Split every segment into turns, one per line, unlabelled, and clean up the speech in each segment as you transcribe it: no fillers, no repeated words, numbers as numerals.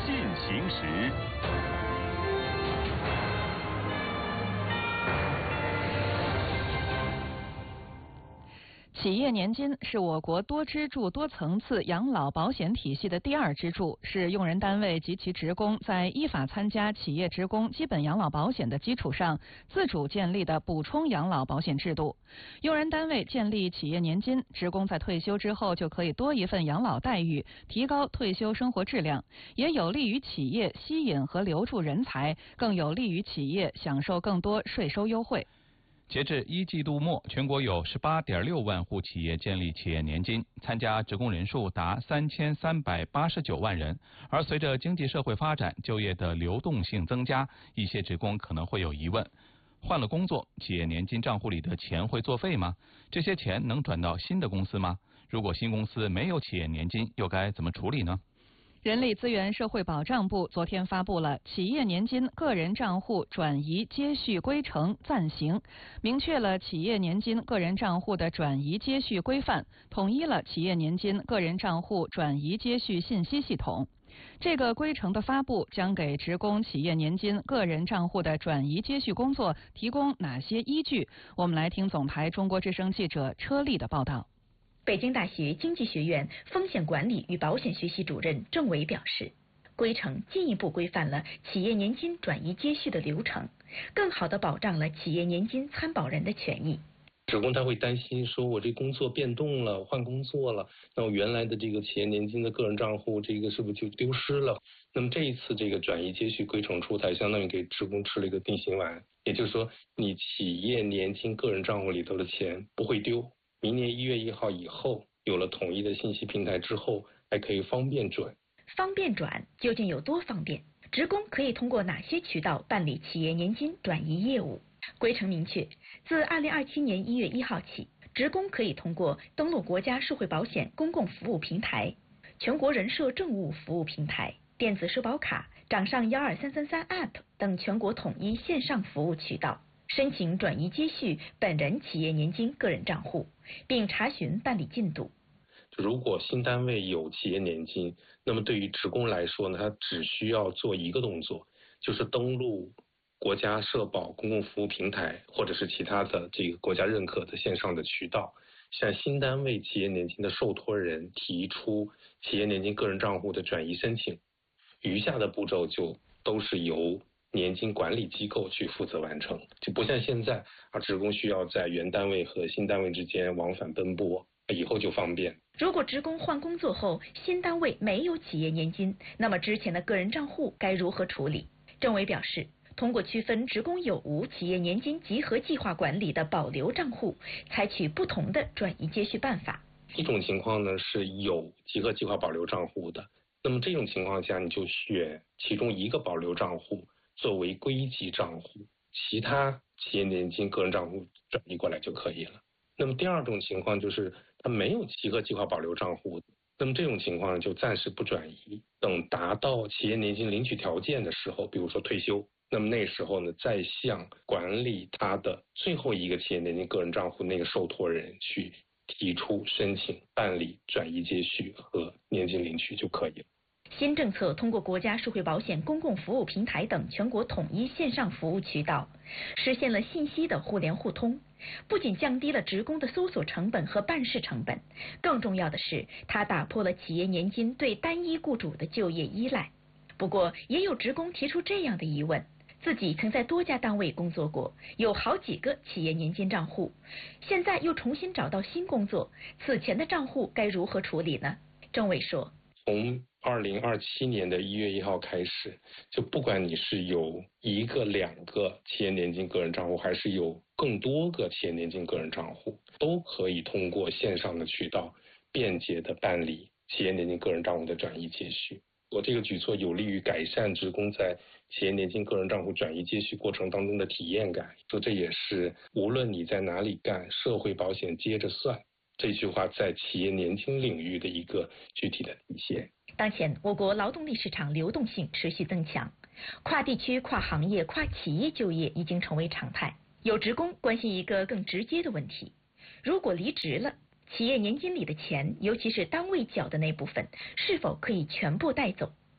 进行时。
企业年金是我国多支柱多层次养老保险体系的第二支柱，是用人单位及其职工在依法参加企业职工基本养老保险的基础上自主建立的补充养老保险制度。用人单位建立企业年金，职工在退休之后就可以多一份养老待遇，提高退休生活质量，也有利于企业吸引和留住人才，更有利于企业享受更多税收优惠。
截至一季度末，全国有 18.6 万户企业建立企业年金，参加职工人数达3389万人。而随着经济社会发展，就业的流动性增加，一些职工可能会有疑问：换了工作，企业年金账户里的钱会作废吗？这些钱能转到新的公司吗？如果新公司没有企业年金，又该怎么处理呢？
人力资源社会保障部昨天发布了企业年金个人账户转移接续规程暂行，明确了企业年金个人账户的转移接续规范，统一了企业年金个人账户转移接续信息系统。这个规程的发布将给职工企业年金个人账户的转移接续工作提供哪些依据？我们来听总台中国之声记者车丽的报道。
北京大学经济学院风险管理与保险学系主任郑伟表示，规程进一步规范了企业年金转移接续的流程，更好地保障了企业年金参保人的权益。
职工他会担心说，我这工作变动了，换工作了，那我原来的这个企业年金的个人账户，这个是不是就丢失了？那么这一次这个转移接续规程出台，相当于给职工吃了一个定心丸，也就是说，你企业年金个人账户里头的钱不会丢。明年1月1号以后，有了统一的信息平台之后，还可以方便转。
方便转究竟有多方便？职工可以通过哪些渠道办理企业年金转移业务？规程明确，自2027年1月1号起，职工可以通过登录国家社会保险公共服务平台、全国人社政务服务平台、电子社保卡、掌上12333 App 等全国统一线上服务渠道申请转移接续本人企业年金个人账户，并查询办理进度。
如果新单位有企业年金，那么对于职工来说呢，他只需要做一个动作，就是登录国家社保公共服务平台或者是其他的这个国家认可的线上的渠道，向新单位企业年金的受托人提出企业年金个人账户的转移申请，余下的步骤就都是由年金管理机构去负责完成，就不像现在职工需要在原单位和新单位之间往返奔波，以后就方便。
如果职工换工作后，新单位没有企业年金，那么之前的个人账户该如何处理？郑伟表示，通过区分职工有无企业年金集合计划管理的保留账户，采取不同的转移接续办法。
一种情况呢是有集合计划保留账户的，那么这种情况下你就选其中一个保留账户作为归集账户，其他企业年金个人账户转移过来就可以了。那么第二种情况就是他没有集合计划保留账户，那么这种情况就暂时不转移，等达到企业年金领取条件的时候，比如说退休，那么那时候呢再向管理他的最后一个企业年金个人账户那个受托人去提出申请办理转移接续和年金领取就可以了。
新政策通过国家社会保险公共服务平台等全国统一线上服务渠道，实现了信息的互联互通，不仅降低了职工的搜索成本和办事成本，更重要的是，它打破了企业年金对单一雇主的就业依赖。不过，也有职工提出这样的疑问：自己曾在多家单位工作过，有好几个企业年金账户，现在又重新找到新工作，此前的账户该如何处理呢？郑伟说，
从2027年的1月1号开始，就不管你是有1个、2个企业年金个人账户，还是有更多个企业年金个人账户，都可以通过线上的渠道便捷的办理企业年金个人账户的转移接续。我这个举措有利于改善职工在企业年金个人账户转移接续过程当中的体验感，说这也是无论你在哪里干，社会保险接着算，这句话在企业年金领域的一个具体的体现。
当前我国劳动力市场流动性持续增强，跨地区、跨行业、跨企业就业已经成为常态。有职工关心一个更直接的问题：如果离职了，企业年金里的钱，尤其是单位缴的那部分，是否可以全部带走？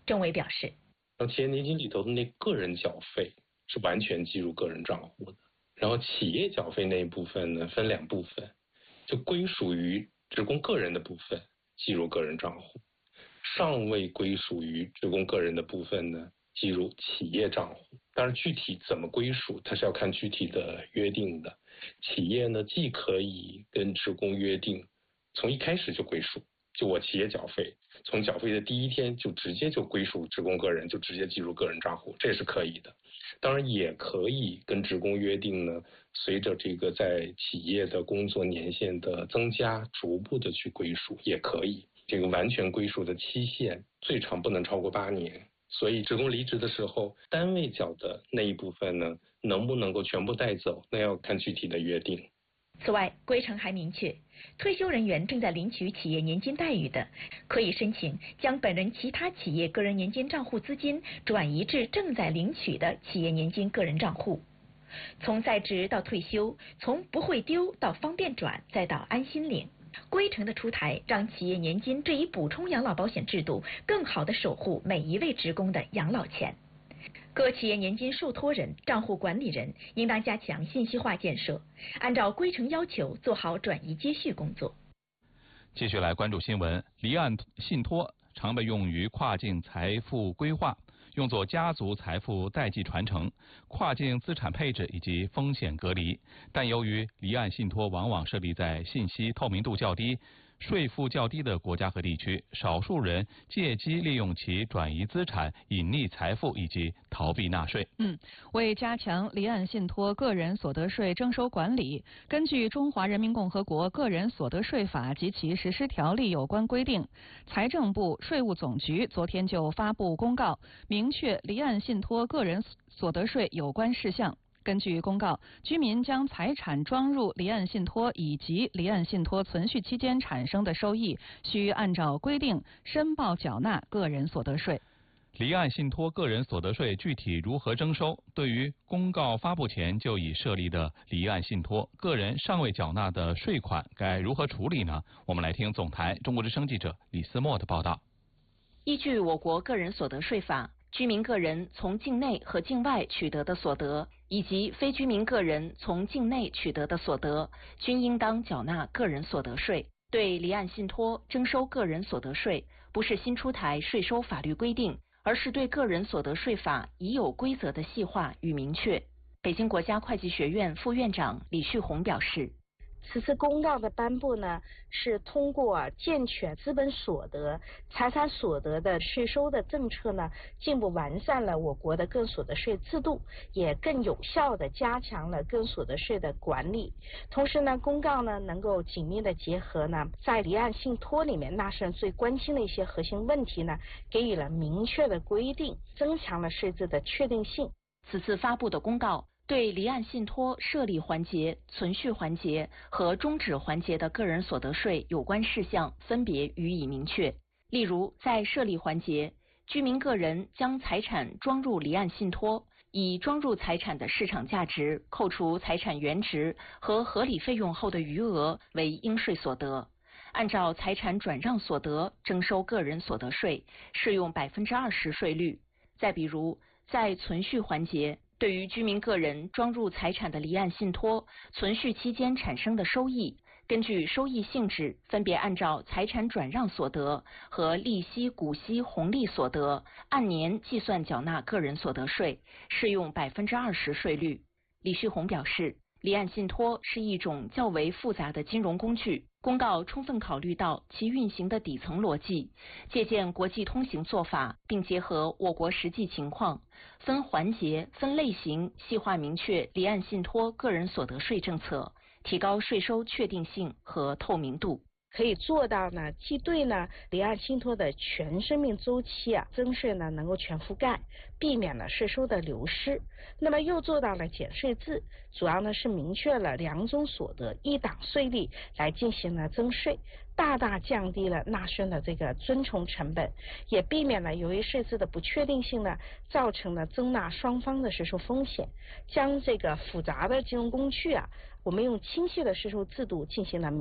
郑伟表示，
企业年金里头的那个人缴费是完全计入个人账户的，然后企业缴费那一部分呢分2部分，就归属于职工个人的部分计入个人账户，尚未归属于职工个人的部分呢计入企业账户。当然具体怎么归属它是要看具体的约定的。企业呢既可以跟职工约定从一开始就归属，就我企业缴费从缴费的第一天就直接就归属职工个人，就直接计入个人账户，这是可以的。当然也可以跟职工约定呢，随着这个在企业的工作年限的增加，逐步的去归属也可以。这个完全归属的期限最长不能超过8年，所以职工离职的时候，单位缴的那一部分呢，能不能够全部带走，那要看具体的约定。
此外，规程还明确，退休人员正在领取企业年金待遇的，可以申请将本人其他企业个人年金账户资金转移至正在领取的企业年金个人账户。从在职到退休，从不会丢到方便转，再到安心领，规程的出台让企业年金这一补充养老保险制度更好地守护每一位职工的养老钱。各企业年金受托人、账户管理人应当加强信息化建设，按照规程要求做好转移接续工作。
继续来关注新闻。离岸信托常被用于跨境财富规划，用作家族财富代际传承、跨境资产配置以及风险隔离。但由于离岸信托往往设立在信息透明度较低、税负较低的国家和地区，少数人借机利用其转移资产、隐匿财富以及逃避纳税。
为加强离岸信托个人所得税征收管理，根据《中华人民共和国个人所得税法》及其实施条例有关规定，财政部、税务总局昨天就发布公告，明确离岸信托个人所得税有关事项。根据公告，居民将财产装入离岸信托以及离岸信托存续期间产生的收益，需按照规定申报缴纳个人所得税。
离岸信托个人所得税具体如何征收？对于公告发布前就已设立的离岸信托，个人尚未缴纳的税款该如何处理呢？我们来听总台中国之声记者李思墨的报道。
依据我国个人所得税法，居民个人从境内和境外取得的所得，以及非居民个人从境内取得的所得，均应当缴纳个人所得税。对离岸信托征收个人所得税，不是新出台税收法律规定，而是对个人所得税法已有规则的细化与明确。北京国家会计学院副院长李旭红表示，
此次公告的颁布呢，是通过健全资本所得、财产所得的税收的政策呢，进一步完善了我国的个人所得税制度，也更有效地加强了个人所得税的管理。同时呢，公告呢能够紧密地结合呢，在离岸信托里面纳税人最关心的一些核心问题呢，给予了明确的规定，增强了税制的确定性。
此次发布的公告对离岸信托设立环节、存续环节和终止环节的个人所得税有关事项分别予以明确。例如，在设立环节，居民个人将财产装入离岸信托，以装入财产的市场价值扣除财产原值和合理费用后的余额为应税所得，按照财产转让所得征收个人所得税，适用20%税率。再比如，在存续环节，对于居民个人装入财产的离岸信托存续期间产生的收益，根据收益性质，分别按照财产转让所得和利息、股息、红利所得按年计算缴纳个人所得税，适用20%税率。李旭红表示，离岸信托是一种较为复杂的金融工具，公告充分考虑到其运行的底层逻辑，借鉴国际通行做法，并结合我国实际情况，分环节、分类型细化明确离岸信托个人所得税政策，提高税收确定性和透明度。
可以做到呢，既对呢离岸信托的全生命周期征税呢能够全覆盖，避免了税收的流失。那么又做到了减税制，主要呢是明确了2种所得1档税率来进行了征税，大大降低了纳税人的这个遵从成本，也避免了由于税制的不确定性呢，造成了征纳双方的税收风险，将这个复杂的金融工具我们用清晰的税收制度进行了